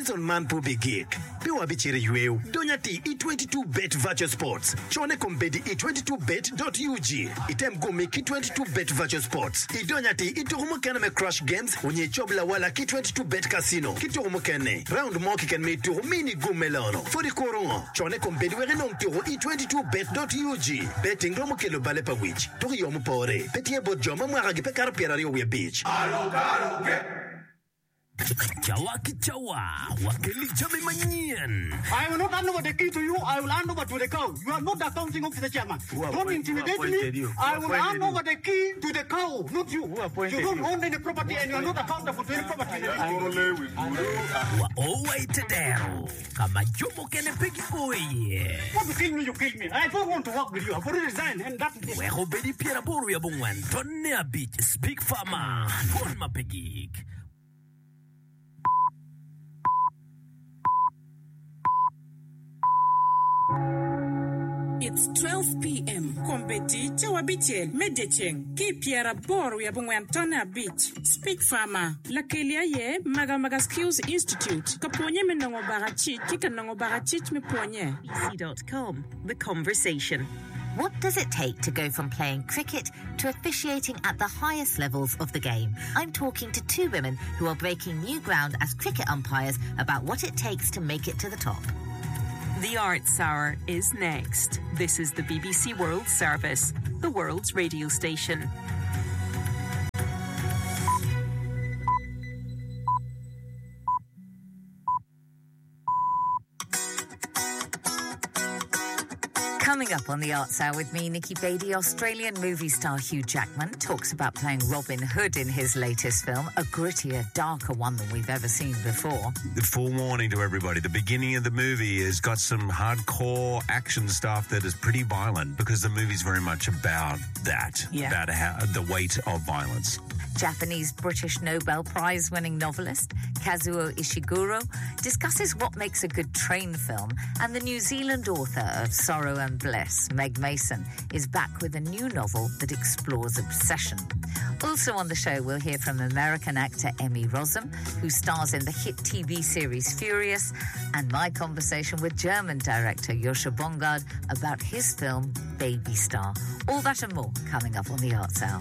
Nelson Manpu Bigik. Piwa bichiri yueu. Donyati E22bet Virtual Sports. Chone kombedi E22bet.ug. Item gumi Ki22bet Virtual Sports. Idonyati iturumukene me Crush Games. Unye chobla wala Ki22bet Casino. Kiturumukene. Round mo kiken me turu mini gumelano. Fodi koron. Chone kombedi were non turu E22bet.ug. Betting romukelo bale pa wich. Turi yomu pore. Petie bodjoma mwaragi pe karpiera yo we beach. Jawa kichawa, wakili chame manyan. I will not hand over the key to you. I will hand over to the cow. You are not the accounting officer, chairman. Don't intimidate me. I will hand over the key to the cow, not you. You don't own any property and you are not accountable for any property. I will lay with you. Always tedero. Kama jomo kene peki boye. Want to kill me, you kill me. I don't want to work with you. I've already resigned and that is it. Weho bedi piera boru ya bungwan. Tonne a beach. Speak farmer. Fon ma pegik. It's 12 p.m. Kombeti chawabichel medecheng ki piera boru ya bungwantona beach. Speak farmer. Lakelia ye maga skills institute. Kaponye menongo barachit kika nongo barachit me ponye. BBC.com. The conversation. What does it take to go from playing cricket to officiating at the highest levels of the game? I'm talking to two women who are breaking new ground as cricket umpires about what it takes to make it to the top. The Arts Hour is next. This is the BBC World Service, the world's radio station. Coming up on the Arts Hour with me, Nikki Beattie, Australian movie star Hugh Jackman talks about playing Robin Hood in his latest film, a grittier, darker one than we've ever seen before. The forewarning to everybody, the beginning of the movie has got some hardcore action stuff that is pretty violent because the movie's very much about that, about how, the weight of violence. Japanese-British Nobel Prize-winning novelist Kazuo Ishiguro discusses what makes a good train film, and the New Zealand author of Sorrow and Bliss, Meg Mason, is back with a new novel that explores obsession. Also on the show, we'll hear from American actor Emmy Rossum, who stars in the hit TV series Furious, and my conversation with German director Joscha Bongard about his film Baby Star. All that and more coming up on the Arts Hour.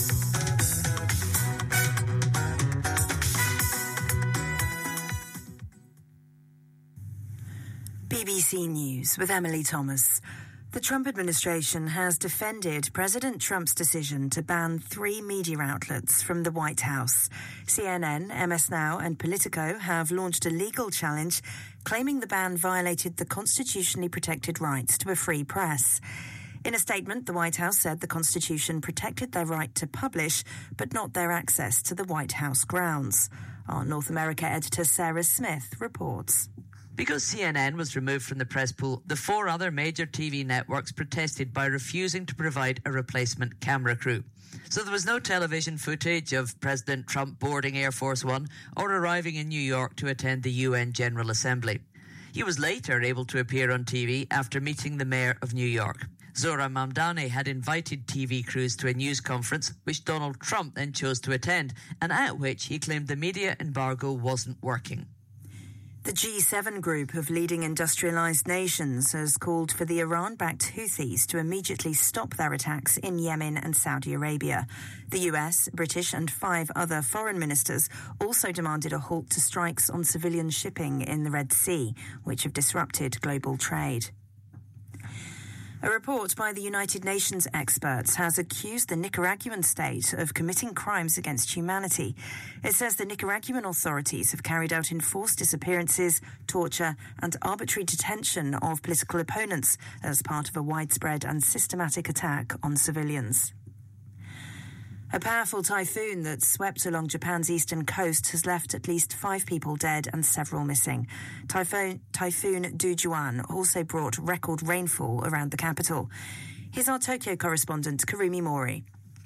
BBC News with Emily Thomas. The Trump administration has defended President Trump's decision to ban 3 media outlets from the White House. CNN, MS Now and Politico have launched a legal challenge claiming the ban violated the constitutionally protected rights to a free press. In a statement, the White House said the Constitution protected their right to publish, but not their access to the White House grounds. Our North America editor Sarah Smith reports. Because CNN was removed from the press pool, the 4 other major TV networks protested by refusing to provide a replacement camera crew. So there was no television footage of President Trump boarding Air Force One or arriving in New York to attend the UN General Assembly. He was later able to appear on TV after meeting the mayor of New York. Zohra Mamdani had invited TV crews to a news conference, which Donald Trump then chose to attend, and at which he claimed the media embargo wasn't working. The G7 group of leading industrialized nations has called for the Iran-backed Houthis to immediately stop their attacks in Yemen and Saudi Arabia. The US, British and 5 other foreign ministers also demanded a halt to strikes on civilian shipping in the Red Sea, which have disrupted global trade. A report by the United Nations experts has accused the Nicaraguan state of committing crimes against humanity. It says the Nicaraguan authorities have carried out enforced disappearances, torture and arbitrary detention of political opponents as part of a widespread and systematic attack on civilians. A powerful typhoon that swept along Japan's eastern coast has left at least 5 people dead and several missing. Typhoon Dujuan also brought record rainfall around the capital. Here's our Tokyo correspondent, Karumi Mori.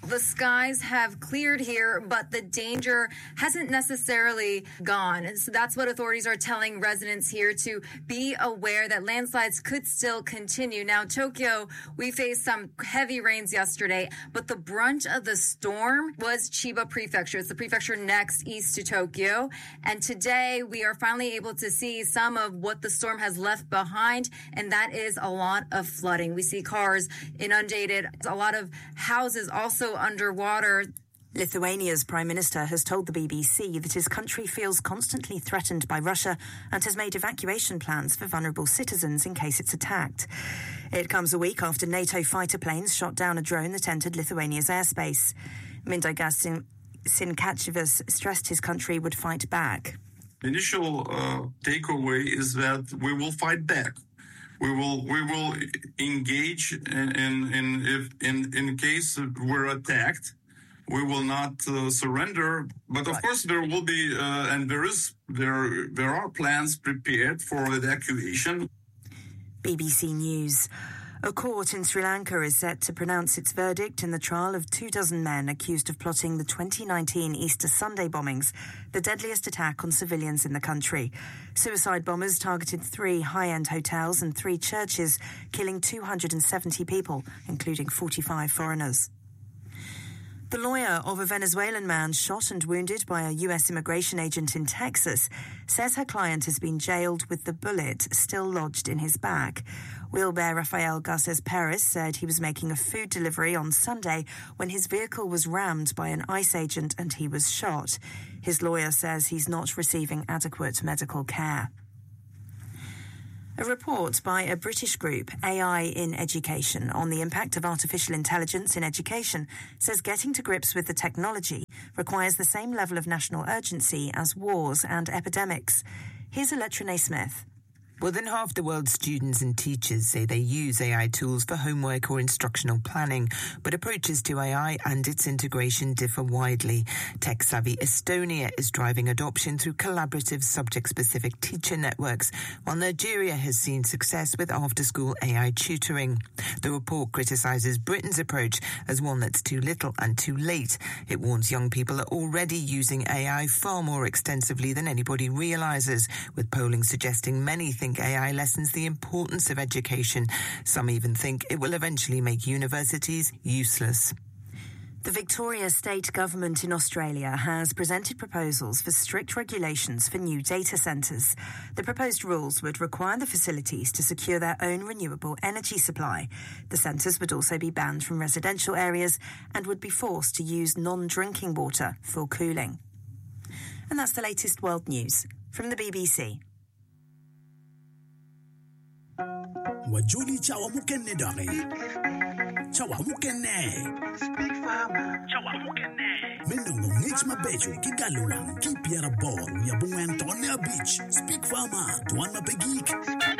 The skies have cleared here, but the danger hasn't necessarily gone. And so that's what authorities are telling residents here, to be aware that landslides could still continue. Now, Tokyo, we faced some heavy rains yesterday, but the brunt of the storm was Chiba Prefecture. It's the prefecture next east to Tokyo. And today we are finally able to see some of what the storm has left behind, and that is a lot of flooding. We see cars inundated, a lot of houses also underwater. Lithuania's Prime Minister has told the BBC that his country feels constantly threatened by Russia and has made evacuation plans for vulnerable citizens in case it's attacked. It comes a week after NATO fighter planes shot down a drone that entered Lithuania's airspace. Mindaugas Sinkevičius stressed his country would fight back. The initial takeaway is that we will fight back. We will engage in case we're attacked. We will not surrender. But of course, there will be and there are plans prepared for evacuation. BBC News. A court in Sri Lanka is set to pronounce its verdict in the trial of 24 men accused of plotting the 2019 Easter Sunday bombings, the deadliest attack on civilians in the country. Suicide bombers targeted 3 high-end hotels and 3 churches, killing 270 people, including 45 foreigners. The lawyer of a Venezuelan man shot and wounded by a U.S. immigration agent in Texas says her client has been jailed with the bullet still lodged in his back. Wilber Rafael Garces Perez said he was making a food delivery on Sunday when his vehicle was rammed by an ICE agent and he was shot. His lawyer says he's not receiving adequate medical care. A report by a British group, AI in Education, on the impact of artificial intelligence in education says getting to grips with the technology requires the same level of national urgency as wars and epidemics. Here's Elettra Naismith. More than half the world's students and teachers say they use AI tools for homework or instructional planning, but approaches to AI and its integration differ widely. Tech-savvy Estonia is driving adoption through collaborative subject-specific teacher networks, while Nigeria has seen success with after-school AI tutoring. The report criticises Britain's approach as one that's too little and too late. It warns young people are already using AI far more extensively than anybody realises, with polling suggesting many think AI lessens the importance of education. Some even think it will eventually make universities useless. The Victoria State Government in Australia has presented proposals for strict regulations for new data centres. The proposed rules would require the facilities to secure their own renewable energy supply. The centres would also be banned from residential areas and would be forced to use non-drinking water for cooling. And that's the latest world news from the BBC. Wajuli chawa mukene dare. Chawa mukene. Speak farmer. Chawa mukene. Mendongo ngich mabejo kigalulang kipiara bor ya Bungwen Tonya Beach. Speak farmer. Tuan mapegik.